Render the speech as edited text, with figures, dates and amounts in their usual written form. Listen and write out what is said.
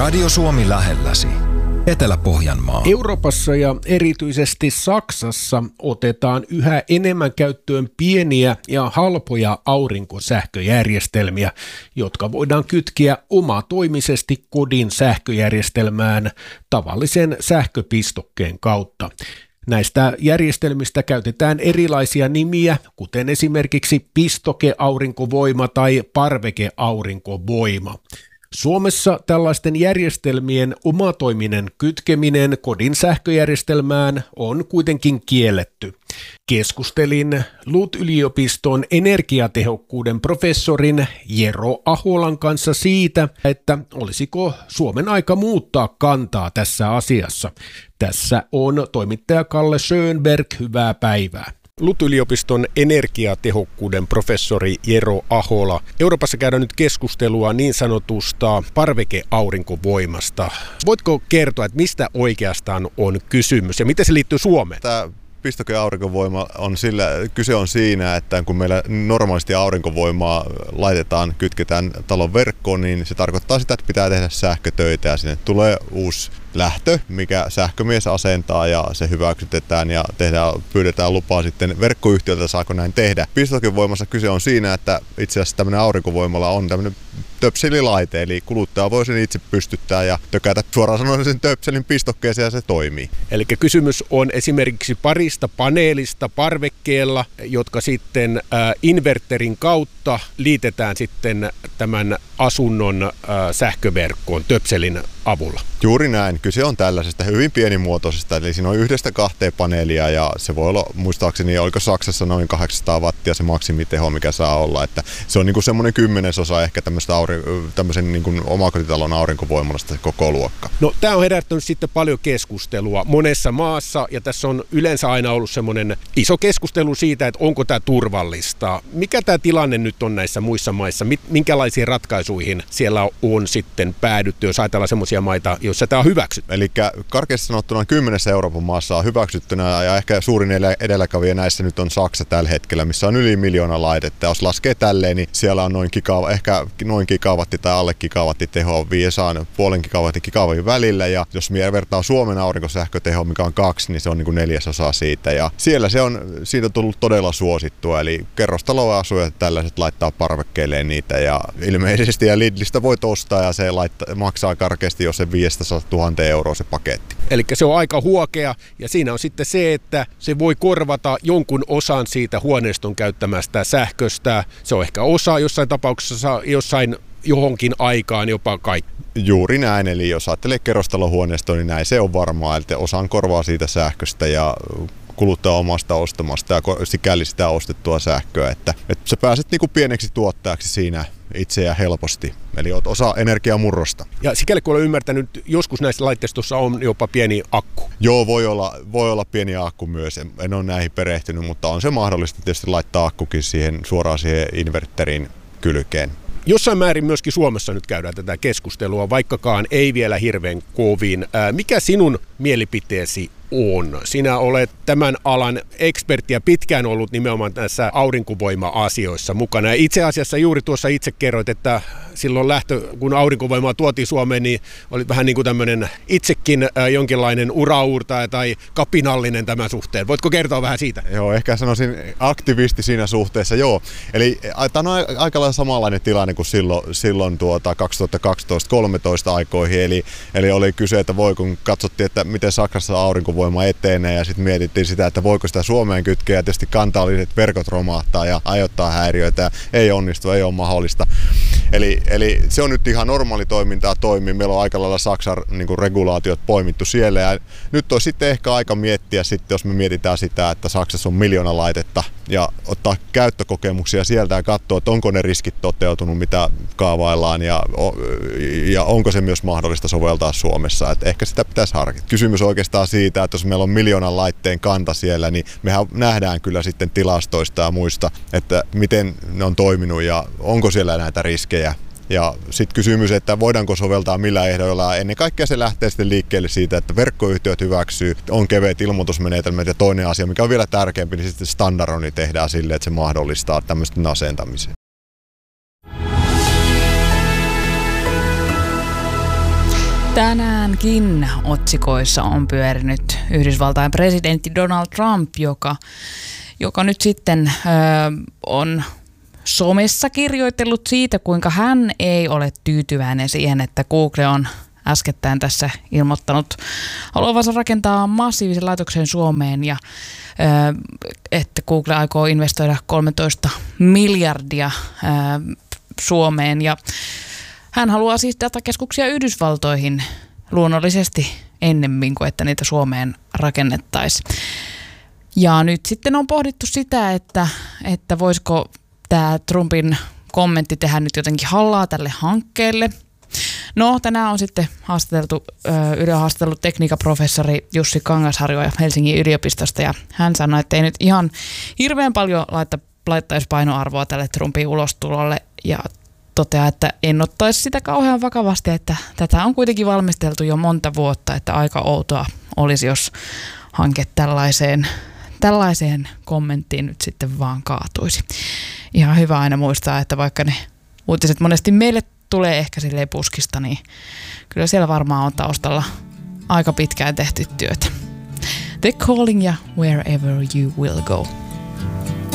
Radio Suomi lähelläsi. Etelä-Pohjanmaa. Euroopassa ja erityisesti Saksassa otetaan yhä enemmän käyttöön pieniä ja halpoja aurinkosähköjärjestelmiä, jotka voidaan kytkeä omatoimisesti kodin sähköjärjestelmään tavallisen sähköpistokkeen kautta. Näistä järjestelmistä käytetään erilaisia nimiä, kuten esimerkiksi pistokeaurinkovoima tai parvekeaurinkovoima. Suomessa tällaisten järjestelmien omatoiminen kytkeminen kodin sähköjärjestelmään on kuitenkin kielletty. Keskustelin LUT-yliopiston energiatehokkuuden professorin Jero Aholan kanssa siitä, että olisiko Suomen aika muuttaa kantaa tässä asiassa. Tässä on toimittaja Kalle Schönberg, hyvää päivää. LUT-yliopiston energiatehokkuuden professori Jero Ahola. Euroopassa käydään nyt keskustelua niin sanotusta parvekeaurinkovoimasta. Voitko kertoa, että mistä oikeastaan on kysymys ja miten se liittyy Suomeen? Tämä pistokeaurinkovoima kyse on siinä, että kun meillä normaalisti aurinkovoimaa kytketään talon verkkoon, niin se tarkoittaa sitä, että pitää tehdä sähkötöitä ja sinne tulee uusi lähtö, mikä sähkömies asentaa ja se hyväksytetään ja pyydetään lupaa sitten verkkoyhtiöltä, saako näin tehdä. Pistokevoimassa kyse on siinä, että itse asiassa tämmöinen aurinkovoimala on tämmöinen töpselilaite, eli kuluttaja voi sen itse pystyttää ja tökätä suoraan sanoen sen töpselin pistokkeeseen ja se toimii. Eli kysymys on esimerkiksi parista paneelista parvekkeella, jotka sitten inverterin kautta liitetään sitten tämän asunnon sähköverkkoon töpselin avulla. Juuri näin. Kyse on tällaisesta hyvin pienimuotoisesta, eli siinä on 1-2 paneelia ja se voi olla, muistaakseni, oliko Saksassa noin 800 wattia se maksimiteho, mikä saa olla, että se on niin kuin semmoinen 10% ehkä tämmöisen niin kuin omakotitalon aurinkovoimalasta se koko luokka. No, tämä on herättänyt sitten paljon keskustelua monessa maassa ja tässä on yleensä aina ollut semmoinen iso keskustelu siitä, että onko tämä turvallista. Mikä tämä tilanne nyt on näissä muissa maissa? Minkälaisiin ratkaisuihin siellä on sitten päädytty, jos ajatellaan semmoisia maita, joissa tämä on hyväksytty? Eli karkeasti sanottuna 10 Euroopan maassa on hyväksyttynä ja ehkä suurin edelläkävijä näissä nyt on Saksa tällä hetkellä, missä on yli 1 miljoona laitetta. Jos laskee tälleen, niin siellä on ehkä noin gigawatti tai alle gigawatti tehoa 5,5 gigawattin välillä. Ja jos vertaa Suomen aurinkosähkötehoa, mikä on 2, niin se on niin kuin 4% siitä. Ja siellä siitä on tullut todella suosittua. Eli kerrostaloasujat tällaiset laittaa parvekkeelleen niitä ja ilmeisesti ja Lidlistä voit ostaa ja se maksaa karkeasti jo se 500 000 € se paketti. Eli se on aika huokea ja siinä on sitten se, että se voi korvata jonkun osan siitä huoneiston käyttämästä sähköstä. Se on ehkä osa jossain tapauksessa johonkin aikaan jopa kaikki. Juuri näin, eli jos ajattelee kerrostalohuoneistoa, niin näin se on varmaa, että osan korvaa siitä sähköstä ja kuluttaa omasta ostamasta ja sikäli sitä ostettua sähköä, että sä pääset niinku pieneksi tuottajaksi siinä itse ja helposti. Eli oot osa energiamurrosta. Ja sikäli kun olen ymmärtänyt, joskus näissä laitteistossa on jopa pieni akku. Joo, voi olla pieni akku myös. En ole näihin perehtynyt, mutta on se mahdollista tietysti laittaa akkukin suoraan siihen inverterin kylkeen. Jossain määrin myöskin Suomessa nyt käydään tätä keskustelua, vaikkakaan ei vielä hirveän kovin. Mikä sinun mielipiteesi on? Sinä olet tämän alan ekspertti ja pitkään ollut nimenomaan näissä aurinkovoima-asioissa mukana. Ja itse asiassa juuri tuossa itse kerroit, että silloin kun aurinkovoimaa tuotiin Suomeen, niin oli vähän niin kuin tämmöinen itsekin jonkinlainen uraurtaja tai kapinallinen tämän suhteen. Voitko kertoa vähän siitä? Joo, ehkä sanoisin aktivisti siinä suhteessa, joo. Eli tämä on aika lailla samanlainen tilanne kuin silloin 2012-2013 aikoihin. Eli oli kyse, että kun katsottiin, että miten Saksassa aurinkovoima etenee ja sitten mietittiin sitä, että voiko sitä Suomeen kytkeä ja tietysti kansalliset verkot romahtaa ja aiheuttaa häiriöitä. Ei onnistu, ei ole mahdollista. Eli se on nyt ihan normaali toimintaa toimii. Meillä on aika lailla Saksan niin regulaatiot poimittu siellä ja nyt on sitten ehkä aika miettiä sitten, jos me mietitään sitä, että Saksassa on 1 miljoona laitetta ja ottaa käyttökokemuksia sieltä ja katsoa, että onko ne riskit toteutunut, mitä kaavaillaan ja onko se myös mahdollista soveltaa Suomessa. Että ehkä sitä pitäisi harkita. Kysymys oikeastaan siitä, että jos meillä on 1 miljoonan laitteen kanta siellä, niin mehän nähdään kyllä sitten tilastoista ja muista, että miten ne on toiminut ja onko siellä näitä riskejä. Ja sitten kysymys, että voidaanko soveltaa millä ehdoilla. Ennen kaikkea se lähtee sitten liikkeelle siitä, että verkkoyhtiöt hyväksyy, on keveät ilmoitusmenetelmät ja toinen asia, mikä on vielä tärkeämpi, niin sitten standardointi tehdään sille, että se mahdollistaa tämmöisten asentamisen. Tänäänkin otsikoissa on pyörinyt Yhdysvaltain presidentti Donald Trump, joka nyt sitten on somessa kirjoitellut siitä, kuinka hän ei ole tyytyväinen siihen, että Google on äskettäin tässä ilmoittanut haluavansa rakentaa massiivisen laitoksen Suomeen ja että Google aikoo investoida 13 miljardia Suomeen ja hän haluaa siis datakeskuksia Yhdysvaltoihin luonnollisesti ennemmin kuin että niitä Suomeen rakennettaisiin. Ja nyt sitten on pohdittu sitä, että voisiko tämä Trumpin kommentti tehdä nyt jotenkin hallaa tälle hankkeelle. No, tänään on sitten haastellut tekniikaprofessori Jussi Kangasharjoa Helsingin yliopistosta ja hän sanoi, että ei nyt ihan hirveän paljon laittaisi painoarvoa tälle Trumpin ulostulolle ja toteaa, että en ottaisi sitä kauhean vakavasti, että tätä on kuitenkin valmisteltu jo monta vuotta, että aika outoa olisi, jos hanke tällaiseen kommenttiin nyt sitten vaan kaatuisi. Ihan hyvä aina muistaa, että vaikka ne uutiset monesti meille tulee ehkä silleen puskista, niin kyllä siellä varmaan on taustalla aika pitkään tehty työtä. The Calling ja Wherever You Will Go.